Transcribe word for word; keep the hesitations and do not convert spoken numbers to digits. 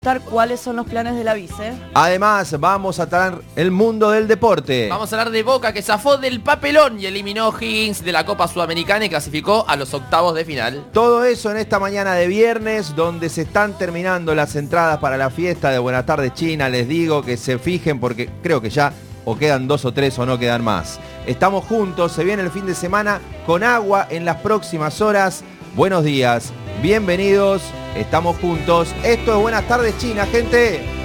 ¿Cuáles son los planes de la vice? Además, vamos a tratar el mundo del deporte. Vamos a hablar de Boca, que zafó del papelón y eliminó a Higgins de la Copa Sudamericana y clasificó a los octavos de final. Todo eso en esta mañana de viernes, donde se están terminando las entradas para la fiesta de Buenas tardes China. Les digo que se fijen porque creo que ya o quedan dos o tres o no quedan más. Estamos juntos, se viene el fin de semana con agua en las próximas horas. Buenos días, bienvenidos, estamos juntos. Esto es Buenas tardes China, gente.